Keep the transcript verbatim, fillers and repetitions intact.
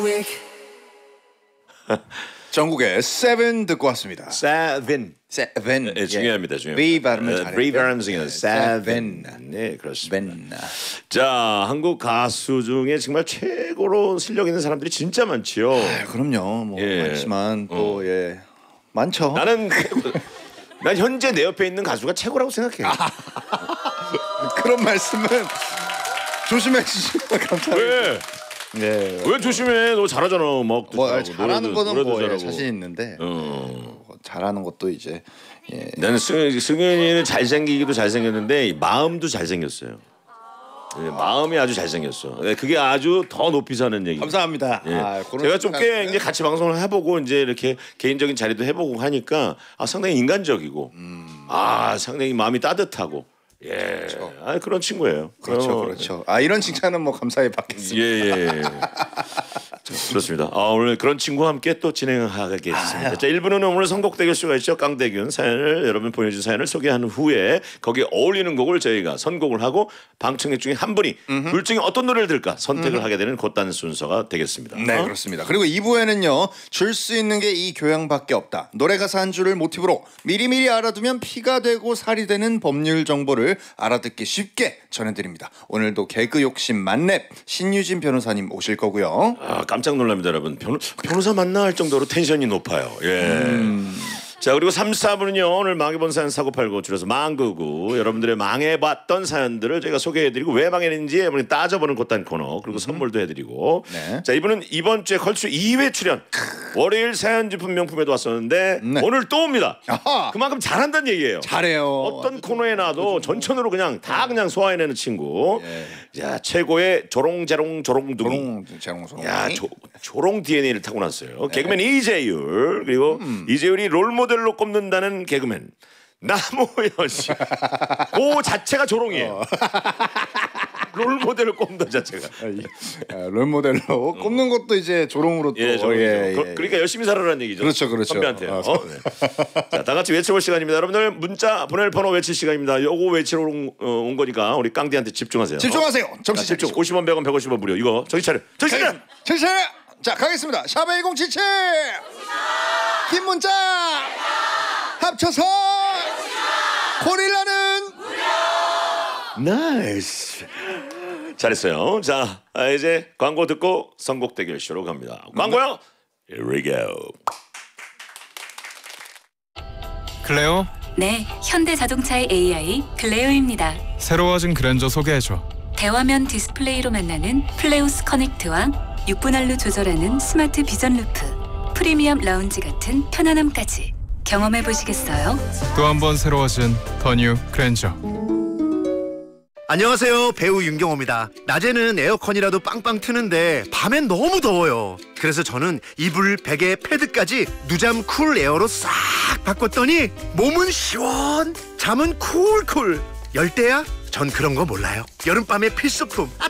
전국의 세븐 듣고 왔습니다. 세븐. 세븐. 네, 중요합니다. 중요합니다. V 발음을 잘해요. V 발음 중요해요. 세븐. 네, 그렇습니다. 세븐. 자, 한국 가수 중에 정말 최고로 실력 있는 사람들이 진짜 많지요. 아, 그럼요. 뭐 예. 많지만 또 어. 예. 많죠. 나는 난 현재 내 옆에 있는 가수가 최고라고 생각해. 아, 그런 말씀은 조심해 주시면 감사합니다. 왜? 네. 왜 조심해? 너 잘하잖아. 막 뭐 잘하는 거는 노래도 뭐 예, 잘하고. 자신 있는데 어. 뭐 잘하는 것도 이제 예. 나는 승, 승현이는 잘생기기도 잘생겼는데 마음도 잘생겼어요. 네, 마음이 아주 잘생겼어. 네, 그게 아주 더 높이 사는 얘기. 감사합니다. 예. 아, 그런 제가 좀 꽤 생각은- 이제 같이 방송을 해보고 이제 이렇게 개인적인 자리도 해보고 하니까 아, 상당히 인간적이고 음. 아 상당히 마음이 따뜻하고 예, 그렇죠. 아, 그런 친구예요. 그렇죠, 어, 그렇죠. 아 이런 칭찬은 뭐 감사히 받겠습니다. 예, 예. 자, 그렇습니다. 아, 오늘 그런 친구와 함께 또 진행하겠습니다. 아유. 자, 일 부는 오늘 선곡 대결쇼가 있죠. 깡대균 사연을 여러분 보내준 사연을 소개한 후에 거기에 어울리는 곡을 저희가 선곡을 하고 방청객 중에 한 분이 음흠. 둘 중에 어떤 노래를 들을까 선택을 음흠. 하게 되는 곧단 순서가 되겠습니다. 네, 어? 그렇습니다. 그리고 이 부에는요. 줄 수 있는 게 이 교양밖에 없다. 노래 가사 한 줄을 모티브로 미리미리 알아두면 피가 되고 살이 되는 법률 정보를 알아듣기 쉽게 전해드립니다. 오늘도 개그 욕심 만렙 신유진 변호사님 오실 거고요. 아, 깜짝 놀랍니다, 여러분. 변호, 변호사 만나 할 정도로 텐션이 높아요. 예. 음. 자, 그리고 삼, 사 부는요. 오늘 망해본 사연 사고팔고 줄여서 망구구 여러분들의 망해봤던 사연들을 저희가 소개해드리고 왜 망했는지 여러분이 따져보는 곧단 코너 그리고 선물도 해드리고 네. 자, 이분은 이번 주에 걸쳐 이 회 출연 월요일 사연주품 명품에도 왔었는데 네. 오늘 또 옵니다. 아하. 그만큼 잘한다는 얘기예요. 잘해요. 어떤 코너에 나도 전천으로 그냥 다 그냥 소화해내는 친구. 예. 자, 최고의 조롱재롱 조롱둥이. 조롱 재롱송. 야, 조, 조롱 디엔에이를 타고났어요. 개그맨 이재율 그리고 음. 이재율이 롤모델로 꼽는다는 개그맨 나무현 씨. 그 자체가 조롱이에요. 롤모델로 꼽는 자체가. 아, 롤모델로 꼽는 것도 이제 조롱으로 또 예, 조롱, 예, 그, 예. 그러니까 열심히 살아라는 얘기죠. 그렇죠, 그렇죠. 선배한테. 아, 어? 네. 자, 다 같이 외쳐볼 시간입니다. 여러분들 문자 보낼 번호 외칠 시간입니다. 요거 외치러 온, 어, 온 거니까 우리 깡디한테 집중하세요. 집중하세요. 어? 정신 자, 집중. 차리시고. 오십 원, 백 원, 백오십 원 무료. 이거 정신 차려. 정신 차려. 정신 차려. 자, 가겠습니다. 샵 일공칠칠. 긴 문자. 합쳐서 고릴라는 나이스. 잘했어요. 자, 아, 이제 광고 듣고 선곡 대결쇼로 갑니다. 광고요. Here we go. 클레오, 네, 현대자동차의 에이아이 클레오입니다. 새로워진 그랜저 소개해줘. 대화면 디스플레이로 만나는 플레오스 커넥트와 육 분할로 조절하는 스마트 비전 루프, 프리미엄 라운지 같은 편안함까지 경험해 보시겠어요? 또 한 번 새로워진 더 뉴 그랜저. 안녕하세요, 배우 윤경호입니다. 낮에는 에어컨이라도 빵빵 트는데 밤엔 너무 더워요. 그래서 저는 이불, 베개, 패드까지 누잠 쿨 에어로 싹 바꿨더니 몸은 시원, 잠은 쿨쿨. 열대야? 전 그런 거 몰라요. 여름밤의 필수품. 아,